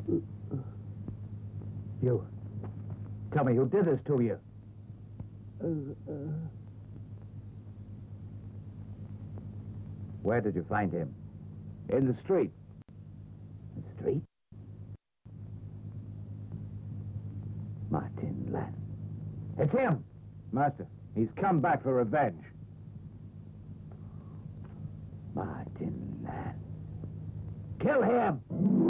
You. Tell me who did this to you. Where did you find him? In the street. The street? Martin Land. It's him! Master, he's come back for revenge. Martin Land. Kill him!